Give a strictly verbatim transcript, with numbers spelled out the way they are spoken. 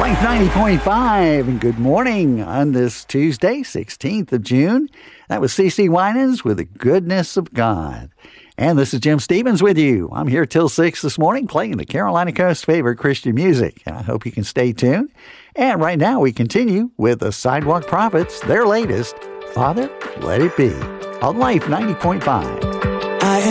Life ninety point five, and good morning on this Tuesday, sixteenth of June. That was C C Winans with The Goodness of God. And this is Jim Stevens with you. I'm here till six this morning playing the Carolina Coast's favorite Christian music. And I hope you can stay tuned. And right now we continue with the Sidewalk Prophets, their latest, Father, Let It Be, on Life ninety point five. I